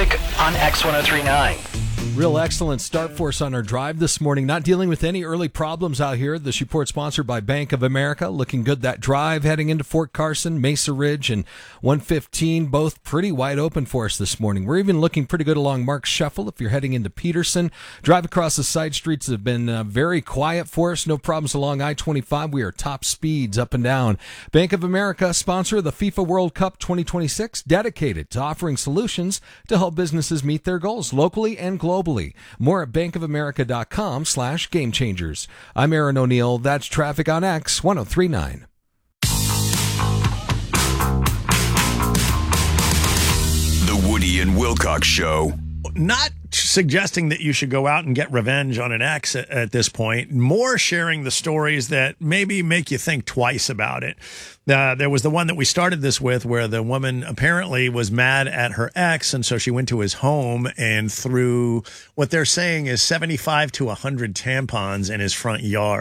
traffic on X1039. Real excellent start for us on our drive this morning. Not dealing with any early problems out here. This report sponsored by Bank of America. Looking good, that drive heading into Fort Carson, Mesa Ridge, and 115, both pretty wide open for us this morning. We're even looking pretty good along Mark Shuffle if you're heading into Peterson. Drive across the side streets have been very quiet for us. No problems along I-25. We are top speeds up and down. Bank of America, sponsor of the FIFA World Cup 2026, dedicated to offering solutions to help businesses meet their goals locally and globally. More at bankofamerica.com/gamechangers. I'm Aaron O'Neill. That's traffic on X1039. The Woody and Wilcox Show. Not suggesting that you should go out and get revenge on an ex at this point. More sharing the stories that maybe make you think twice about it. There was the one that we started this with where the woman apparently was mad at her ex, and so she went to his home and threw what they're saying is 75 to 100 tampons in his front yard.